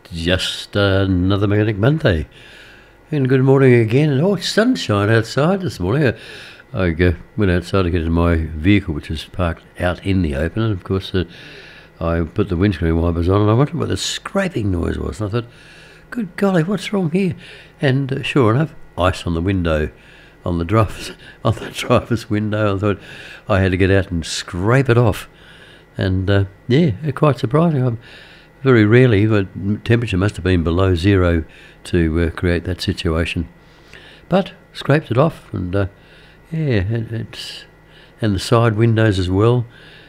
just another Magnetic Monday. And good morning again. And it's sunshine outside this morning. I went outside to get in my vehicle, which is parked out in the open. And of course, I put the windscreen wipers on and I wondered what the scraping noise was. And I thought, good golly, what's wrong here? And sure enough, ice on the window, on the driver's window. I thought I had to get out and scrape it off. And quite surprising. Very rarely, but temperature must have been below zero to create that situation. But scraped it off, and it's and the side windows as well.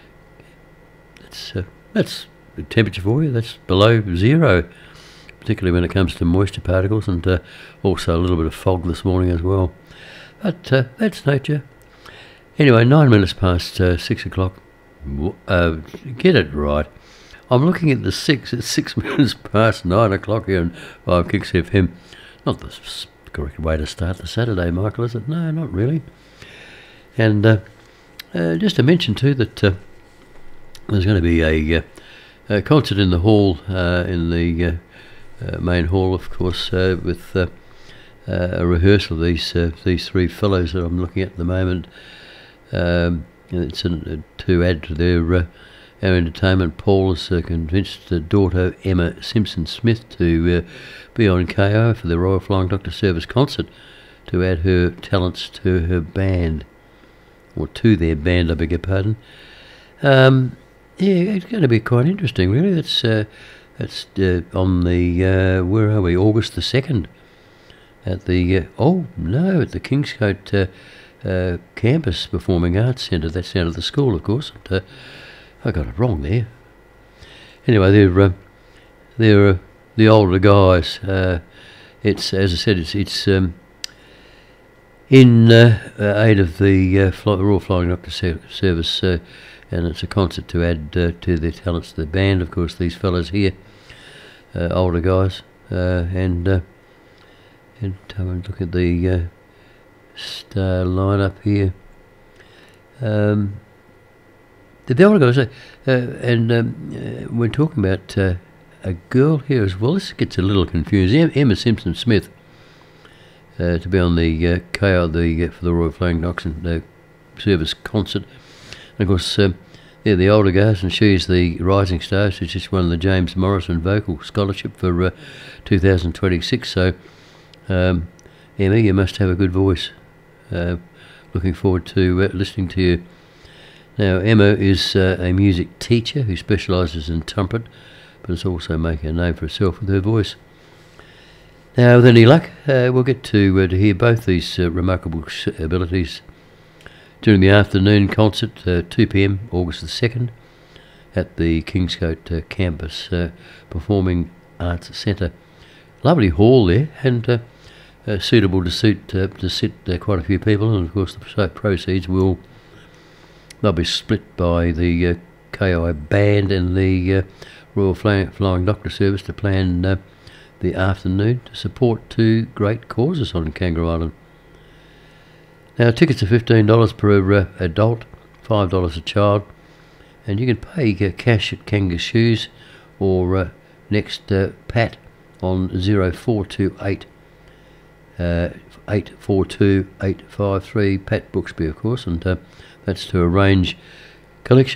That's the temperature for you. That's below zero, particularly when it comes to moisture particles, and also a little bit of fog this morning as well. But that's nature. Anyway, 9 minutes past 6 o'clock. Get it right. I'm looking at the 6 minutes past 9 o'clock here on 5 Kicks FM. Not the correct way to start the Saturday, Michael, is it? No, not really. And just to mention too that there's going to be a concert in the hall, in the main hall, of course, with a rehearsal of these three fellows that I'm looking at the moment. It's to add to their our entertainment. Paul has convinced daughter Emma Simpson-Smith to be on KO for the Royal Flying Doctor Service concert to add her talents to her band, or to their band, I beg your pardon. It's going to be quite interesting, really. That's on the where are we? August the 2nd at the at the Kingscote Campus Performing Arts Centre. That's down at the school, of course. And, I got it wrong there. Anyway, they're the older guys. It's, as I said, it's in aid of the Royal Flying Doctor Service, and it's a concert to add to their talents to the band. Of course, these fellas here, older guys, and look at the star lineup here. The older guys, we're talking about a girl here as well. This gets a little confusing. Emma Simpson-Smith to be on the KO for the Royal Flying Doctor Service concert. And of course, they're the older guys, and she's the rising star. She's just won the James Morrison Vocal Scholarship for 2026. So, Emma, you must have a good voice. Looking forward to listening to you. Now, Emma is a music teacher who specialises in trumpet, but has also made a name for herself with her voice. Now, with any luck, we'll get to hear both these remarkable abilities during the afternoon concert, 2 p.m, August the 2nd, at the Kingscote Campus Performing Arts Centre. Lovely hall there, and suitable to sit quite a few people, and of course the proceeds they'll be split by the KI band and the Royal Flying Doctor Service to plan the afternoon to support two great causes on Kangaroo Island. Now, tickets are $15 per adult, $5 a child, and you can pay cash at Kanga Shoes or next Pat on 0428 842 853, Pat Brooksby, of course, and that's to arrange collection